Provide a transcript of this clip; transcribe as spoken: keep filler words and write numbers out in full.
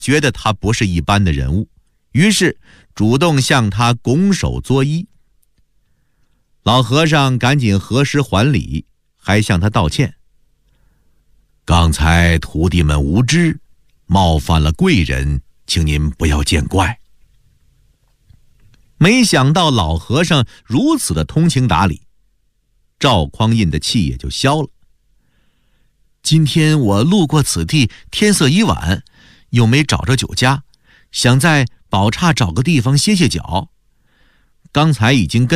觉得他不是一般的人物，于是主动向他拱手作揖。老和尚赶紧合十还礼，还向他道歉：“刚才徒弟们无知，冒犯了贵人，请您不要见怪。”没想到老和尚如此的通情达理，赵匡胤的气也就消了。今天我路过此地，天色已晚，又没找着酒家，想在宝刹找个地方歇歇脚。刚才已经跟